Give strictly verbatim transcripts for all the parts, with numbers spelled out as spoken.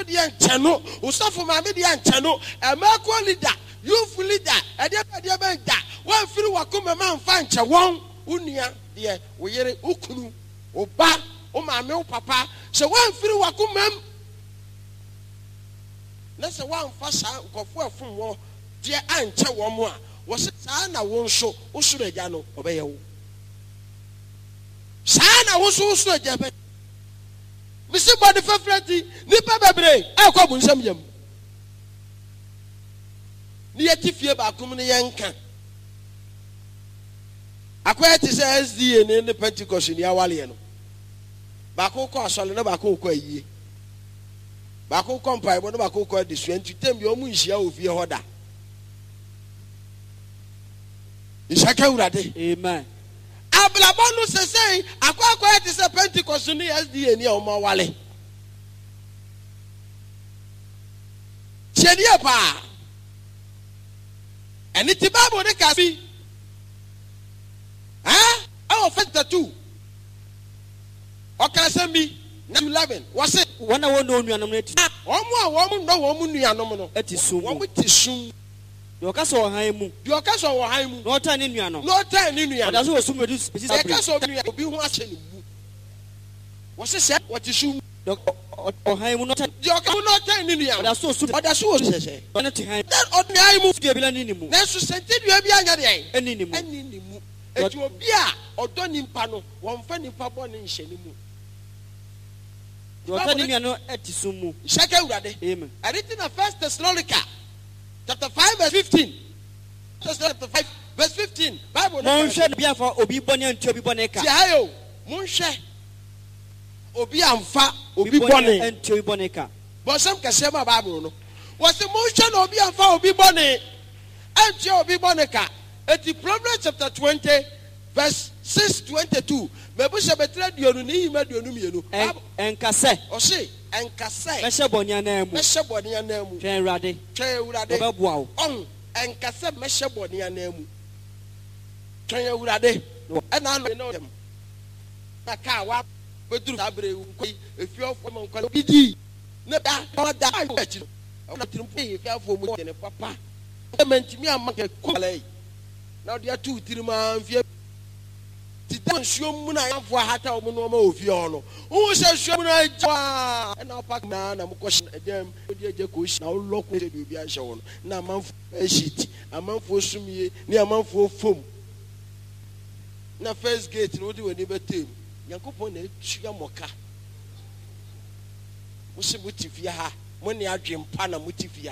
the channel, Usafu Mammy the channel, a Marco leader, youth leader, a dear benda, one free Wakuma man fancha one, Unia, dear, we hear Ukunu, Oba, O my papa, so one free Wakumam. Let's one fast go for from war, dear Ancha one more, was it Sana won't show Usurejano, obey you. Sana was also a Japan. Mister Body for Freddy, Nippa Babre, I'll come with some yum. Near Tiffy about Kumini Yanka. Acquired his S D and in the Pentecost in Yawaliano. Bako cost on the Bako Quay. Bako compare one of Bako Quay this one to tell your Musia of your order. Is Shaka Amen. Ablabonu se say akwa akwa ti se Pentecost ni S D A ni o ma wale chenia pa eni ti Bible de ka bi ah awo factor two o ka se mi na eleven was it wana wo no nuanom na ti omo a wo no wo mu nuanom no eti sum wo ti sum yo ka so han mu yo ka so wo han mu no tan ni nuanom no tan ni nuanom da so wo sum reduce species e ka so nuanom obi hu ache ni mu wo se se wo ti sum o han mu no tan yo ka no tan ni nuanom da so sum da so wo se se no ti han then o ni ai mu fi bi la ni ni mu na so sente dua bi anya de ai eni ni mu eni ni mu eti obi a odo nimpa no won fa nimpa bo ne nhye ni mu yo tan ni nuanom eti sum mu shaka urade amen everything in First Thessalonica chapter five verse fifteen. Chapter five verse fifteen. Bible. Mon share bi afa obi bone antu obi bone ka. Ti ayo, mon share obi amfa obi bone antu obi bone ka. But some kase ma Bible no. Was mon share obi amfa obi bone antu obi bone ka. Eti Proverbs chapter twenty verse six twenty-two. Mebu se betre dionu ni hima dionu mienu. Enkase. O se enkase. Meshe bone anamu. Meshe bone anamu. Twen urade. Twen urade. Obeboa wo. On enkase meshe bone anamu. Twen urade. E na no no dem. Na ka wa beduru abre nkoi efi ofo mo nkoi bidi. Na da ko da ayo achi. Na tirimpo efi afo mo ne papa. E mentimi amake kwalai. Na dia tu tirima mfie ti dan suomu na afo hata o mo no ma ofie ono wo se suomu na ja na pak na na mo ko dem odi eje ko shi na wo loko de bi a hye wo na amanfo shit amanfo sumie ni amanfo fom na first gate no di woni betem yankopon na etwa moka wo se butifia ha mo ne adwempa na mutifia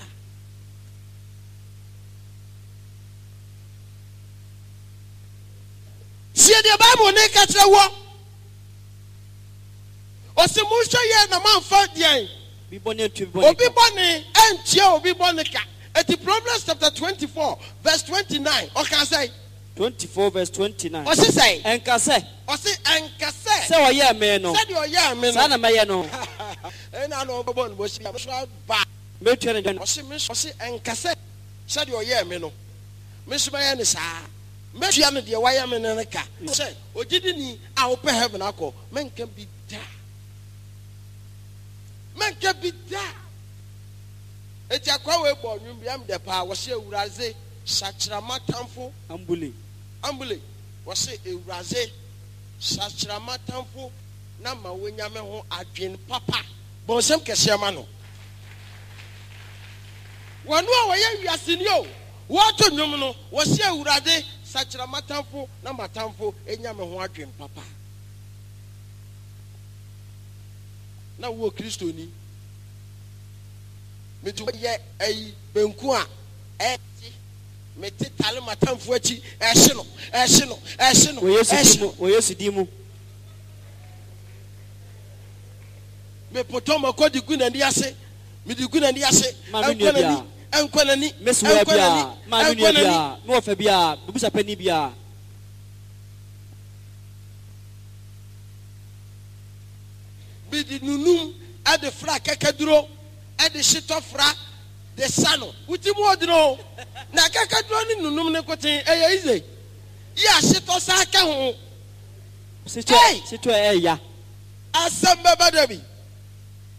see the Bible ne ka kire wo o se mo hwe ye na man fa dian bi bone tu bone obi bone entie obi bone ka eti Proverbs chapter twenty-four verse twenty-nine o kan say twenty-four verse twenty-nine o se say enkase o se enkase se o ye me no se de o ye me no sa na me ye no e na no bobo no bo si so ba me tu ne o se me o se enkase se de o ye me no me so me ye ne sa Messia no de waya me ne ka say ogidi ni a wo pe heaven akọ men kan bi da men kan bi da eti akwa we bo nwum bi am de pa wo se ewuraze sachirama tamfo ambule ambule wo se ewuraze sachirama tamfo na ma wonya me ho adwen papa bon sem kese ma no wonu a wo ye wiase ni o wo to nwum no wo se ewuraze sachira matamfo na matamfo enya me ho adwen papa na wo Kristo ni metu ye ai benku a e meti tale matamfo achi e hye no e hye no e hye no wo yesu dimu wo yesu dimu me potoma ko di guna ndi ase me di guna ndi ase enkonani enkonani enkonani ma nua bia no fa bia bubusa pani bia bidi nunum ade fra kakaduro ade shitofra de sano utimu odino na kakaduro ni nunum ne kotin eye ize ya shitosa ka ho sito sito eya asamba badabi